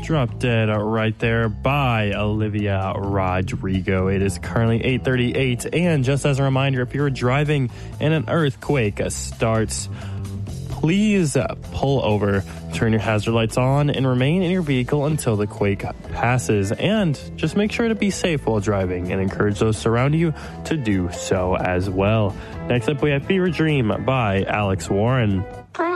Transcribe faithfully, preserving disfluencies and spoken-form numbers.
Drop Dead right there by Olivia Rodrigo. It is currently eight thirty-eight, and just as a reminder, if you're driving and an earthquake starts, please pull over, turn your hazard lights on, and remain in your vehicle until the quake passes. And just make sure to be safe while driving and encourage those surrounding you to do so as well. Next up, we have Fever Dream by Alex Warren. Bye.